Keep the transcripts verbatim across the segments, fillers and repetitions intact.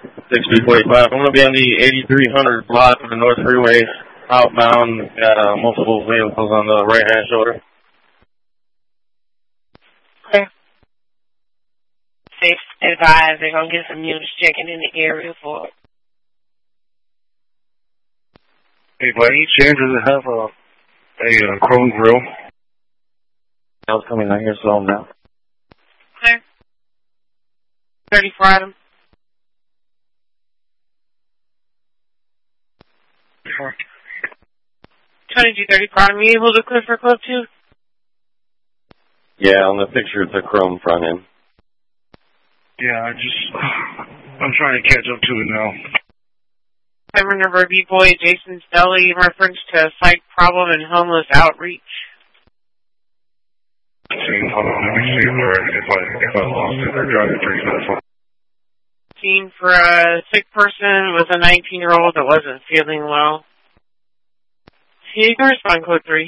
sixty forty-five. I'm going to be on the eighty-three hundred block of the North Freeway, outbound. Got uh, multiple vehicles on the right-hand shoulder. Okay. Safe advised, they're going to get some units checking in the area for it. Hey, by any chance, does it have a, a, a chrome grill? I was coming out here, so now. Okay. thirty-four item. twenty-two thirty-four item. Are you able to clear for Club two? Yeah, on the picture, it's a chrome front end. Yeah, I just, I'm trying to catch up to it now. Number number B-Boy, Jason's Deli, in reference to psych problem and homeless outreach. See, hold on, let me see where, if I, if I lost it, I tried to trace that phone. Scene for a sick person with a nineteen-year-old that wasn't feeling well. You can respond, code three.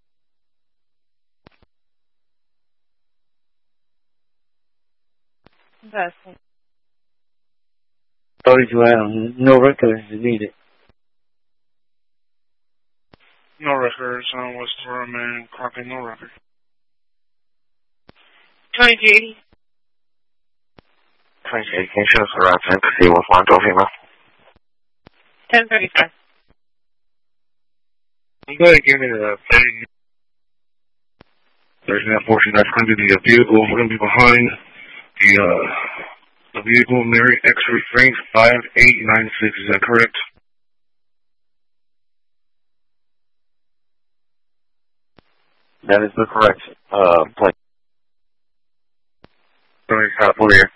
That's it. thirty-two item. No records needed. No records on West Forum and Crockett, no record. twenty-two eighty. twenty-two eighty, can you show us the route time to see what's marked over here, man? ten thirty-five. You go ahead and give me the thing. There's that portion that's going to be the vehicle. We're going to be behind the, uh, the vehicle, Mary X-ray Frank five eight nine six. Is that correct? That is the correct uh, plate. Sorry, copy here.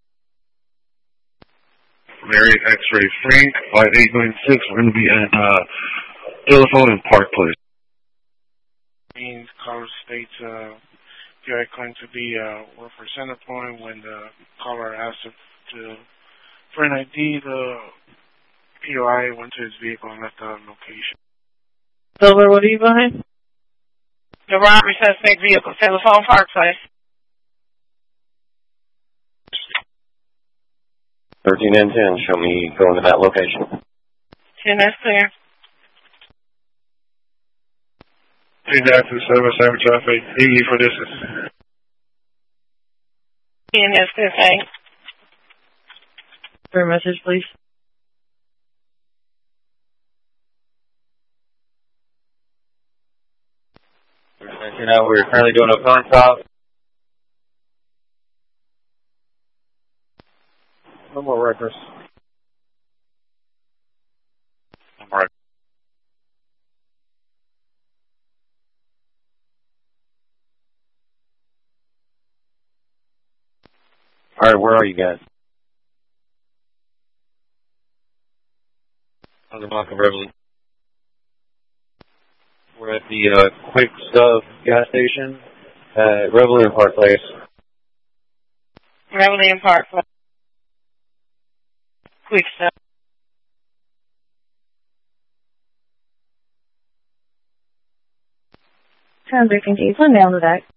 Mary X-ray Frank five eight nine six. We're going to be at uh, Telephone and Park Place. Means caller states uh, you are going to be uh, work for center point when the caller asked him to for an I D. The P O I went to his vehicle and left the location. Silver, what are you behind? The robbery suspect vehicle, Telephone Park Place. thirteen and ten, show me going to that location. ten, that's clear. Please ask the service center traffic. E E for distance. ten, that's clear, thanks. For a message, please. You know, we're currently doing a phone call. No more records. No more. All right, where are you guys? On the block of Reveille. We're at the uh, Quick Stuff gas station at Reveille and Park Place. Reveille and Park Place. Quick Stuff. Transit can one down to that.